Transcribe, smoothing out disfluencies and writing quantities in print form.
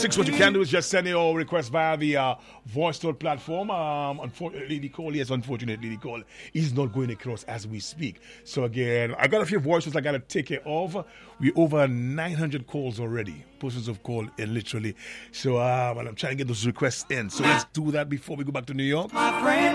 What you can do is just send your request via the voice note platform. Unfortunately, the call is not going across as we speak. So again, I got a few voices I got to take care of. We're over 900 calls already. Persons have called in literally. So and I'm trying to get those requests in. So let's do that before we go back to New York.